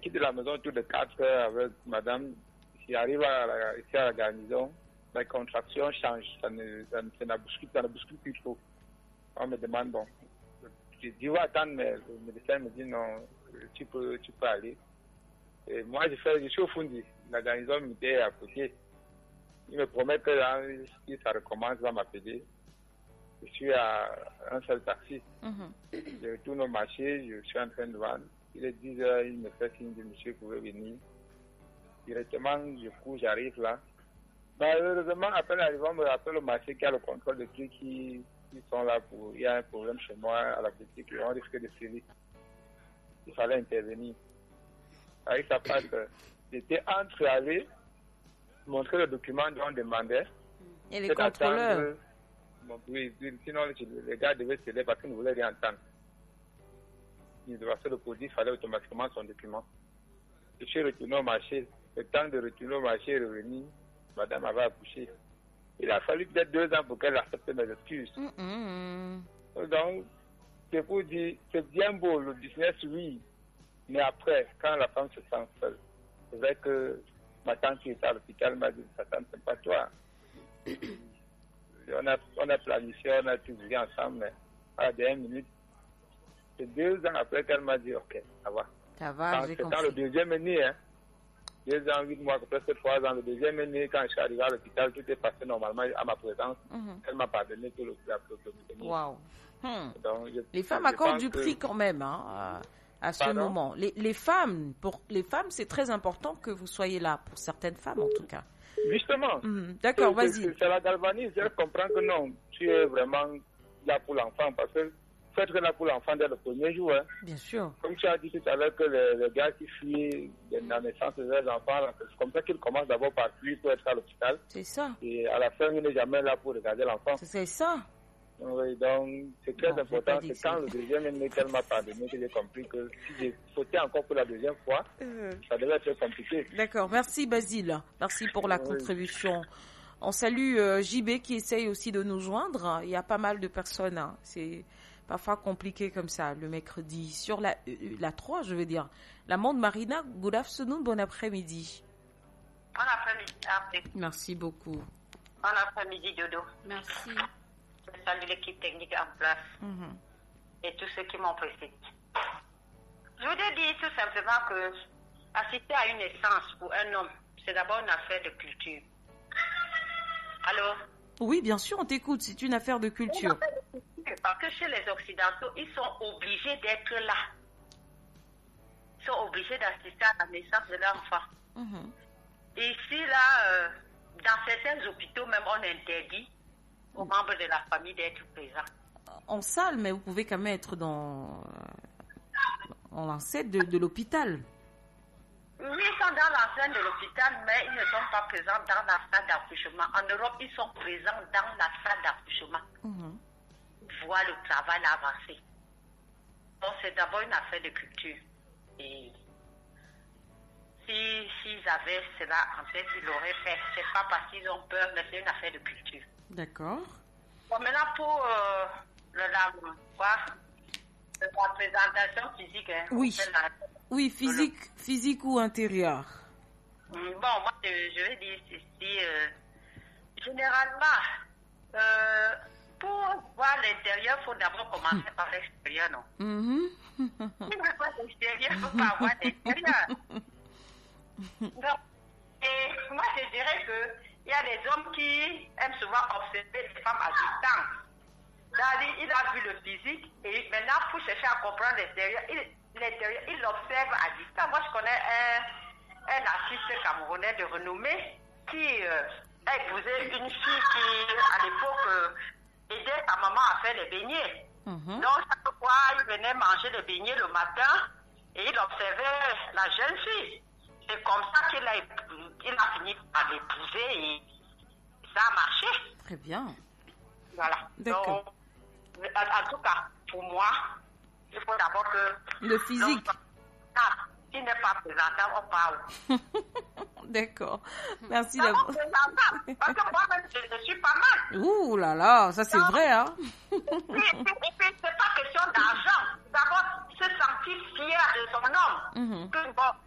quitte la maison autour de 4 heures avec madame. J'arrive ici à la garnison, la contraction change, ça ne bouscule plus trop. On me demande, bon, je dis, ouais, attends, mais le médecin me dit, non, tu peux aller. Et moi, je suis au fond de la garnison militaire à côté. Il me promet que là, si ça recommence, il va m'appeler. Je suis à un seul taxi. Je retourne au marché, je suis en train de vendre. Il est 10 heures, il me fait signe de monsieur, vous pouvez venir. Directement, je cours, j'arrive là. Malheureusement, après l'arrivée, on me rappelle au marché qu'il y a le contrôle de trucs qui sont là pour. Il y a un problème chez moi à la boutique et on risque de série. Il fallait intervenir. Avec sa part, j'étais entre aller montrer le document dont on demandait. Et les contrôleurs. Oui, sinon les gars devaient se lever parce qu'ils ne voulaient rien entendre. Ils devaient faire le produit, il fallait automatiquement son document. Je suis retourné au marché. Le temps de retourner au marché est revenu. Madame avait accouché. Il a fallu peut-être 2 ans pour qu'elle accepte mes excuses. Donc, c'est pour dire, c'est bien beau le business, oui. Mais après, quand la femme se sent seule, c'est vrai que ma tante qui était à l'hôpital m'a dit, ça ne c'est pas toi. On a planifié, on a tout vu ensemble, mais à la dernière minute, c'est 2 ans après qu'elle m'a dit, ok, ça va. Ça va, j'ai compris. C'est dans le deuxième année, 2 ans, 8 mois, presque 3 ans, le deuxième année, quand je suis arrivé à l'hôpital, tout est passé normalement à ma présence. Elle m'a pardonné tout le Waouh. Les femmes accordent du prix quand même, à ce moment. Les femmes, c'est très important que vous soyez là, pour certaines femmes en tout cas. Justement. D'accord, vas-y. C'est la galvanise, elle comprend que non, tu es vraiment là pour l'enfant, parce que faut être là pour l'enfant dès le premier jour. Bien sûr. Comme tu as dit tout à l'heure que les gars qui fuient la naissance de leurs enfants, c'est comme ça qu'ils commencent d'abord par fuir pour être à l'hôpital. C'est ça. Et à la fin, il n'est jamais là pour regarder l'enfant. C'est ça. Oui, donc c'est très important. C'est quand le deuxième année qu'elle m'a pardonné que j'ai compris que si j'ai sauté encore pour la deuxième fois, ça devait être compliqué. D'accord, merci Basile. Merci pour la contribution. On salue JB qui essaye aussi de nous joindre. Il y a pas mal de personnes. C'est parfois compliqué comme ça, le mercredi. Sur la 3, je veux dire. La Monde Marina, good afternoon, bon après-midi. Bon après-midi. Merci beaucoup. Bon après-midi, Dodo. Merci. Je salue l'équipe technique en place et tous ceux qui m'ont précédé. Je voudrais dire tout simplement que assister à une naissance pour un homme, c'est d'abord une affaire de culture. Allô? Oui, bien sûr, on t'écoute. C'est une affaire de culture. Parce que chez les Occidentaux, ils sont obligés d'être là. Ils sont obligés d'assister à la naissance de leur enfant. Et ici, là, dans certains hôpitaux, même, on interdit aux membres de la famille d'être présents. En salle, mais vous pouvez quand même être en l'enceinte de l'hôpital. Oui, ils sont dans l'enceinte de l'hôpital, mais ils ne sont pas présents dans la salle d'accouchement. En Europe, ils sont présents dans la salle d'accouchement. Voir le travail avancer. Donc, c'est d'abord une affaire de culture. Et s'ils avaient cela en tête, ils l'auraient fait. C'est pas parce qu'ils ont peur, mais c'est une affaire de culture. D'accord. Bon, maintenant pour la présentation physique. Oui, physique ou intérieur. Bon, moi je vais dire ceci. Généralement, pour voir l'intérieur, il faut d'abord commencer par l'extérieur, non? Si on ne veut pas l'extérieur, il ne faut pas avoir l'intérieur. Donc, et moi je dirais que il y a des hommes qui aiment souvent observer les femmes à distance. Il a vu le physique et maintenant, pour chercher à comprendre l'intérieur, il l'observe à distance. Moi, je connais un artiste camerounais de renommée qui a épousé une fille qui, à l'époque, aidait sa maman à faire les beignets. Donc, chaque fois, il venait manger les beignets le matin et il observait la jeune fille. C'est comme ça qu'il a fini par l'épouser et ça a marché. Très bien. Voilà. D'accord. Donc, en tout cas, pour moi, il faut d'abord que... Le physique. S'il n'est pas présentable, on parle. D'accord. Merci d'abord. Parce que moi-même, je suis pas mal. Ouh là là, ça c'est vrai, hein. Et puis, c'est pas question d'argent. D'abord, se sentir fier de son homme. Que bon,